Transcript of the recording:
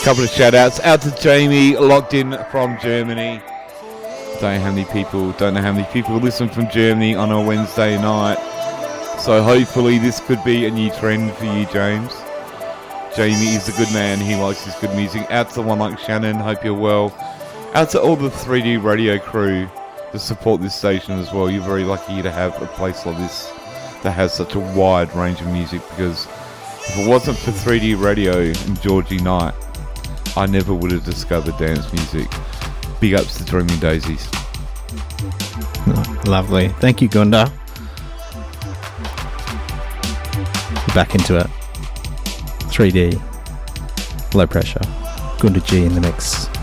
couple of shout outs out to Jamie, locked in from Germany. Don't know how many people listen from Germany on a Wednesday night. So hopefully this could be a new trend for you, James. Jamie is a good man. He likes his good music. Out to one like Shannon. Hope you're well. Out to all the 3D radio crew to support this station as well. You're very lucky to have a place like this that has such a wide range of music, because if it wasn't for 3D radio and Georgie Knight, I never would have discovered dance music. Big ups to Dreaming Daisies. Oh, lovely. Thank you, Gunda. Back into it. 3D. Low pressure. Gunda G in the mix.